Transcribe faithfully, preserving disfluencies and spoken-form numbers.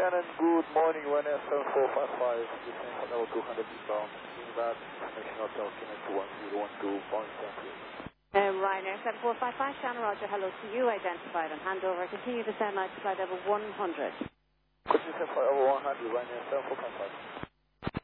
Shannon, good morning, Ryanair seven four five five, descend for level two hundred eastbound, inbound, Information Hotel, Kenneth one zero one two, Boeing thank you. Uh, Ryanair seven four five five, Shannon Roger, hello to you, identified on handover, continue to send out to flight level one hundred. Could you send for level one hundred, Ryanair seven four five five?